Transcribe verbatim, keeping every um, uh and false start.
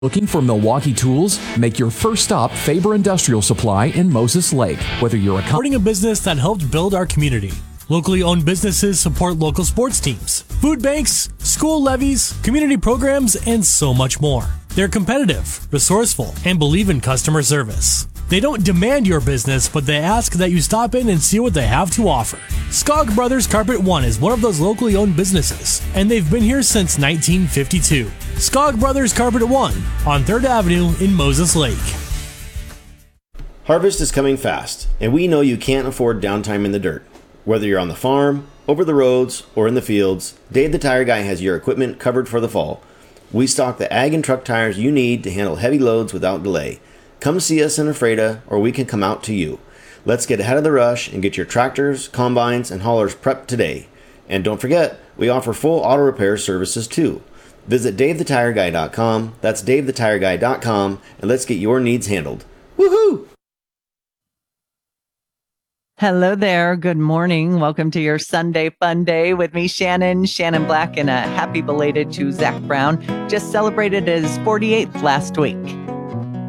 Looking for Milwaukee tools? Make your first stop Faber Industrial Supply in Moses Lake. Whether you're a Supporting a business that helped build our community. Locally owned businesses support local sports teams, food banks, school levies, community programs, and so much more. They're competitive, resourceful, and believe in customer service. They don't demand your business, but they ask that you stop in and see what they have to offer. Skog Brothers Carpet One is one of those locally owned businesses, and they've been here since nineteen fifty-two. Skog Brothers Carpet One on third Avenue in Moses Lake. Harvest is coming fast, and we know you can't afford downtime in the dirt. Whether you're on the farm, over the roads, or in the fields, Dave the Tire Guy has your equipment covered for the fall. We stock the ag and truck tires you need to handle heavy loads without delay. Come see us in Ephrata, or we can come out to you. Let's get ahead of the rush and get your tractors, combines, and haulers prepped today. And don't forget, we offer full auto repair services too. Visit Dave the Tire Guy dot com, that's Dave the Tire Guy dot com, and let's get your needs handled. Woohoo! Hello there. Good morning. Welcome to your Sunday Fun Day with me, Shannon, Shannon Black, and a happy belated to Zach Brown. Just celebrated his forty-eighth last week.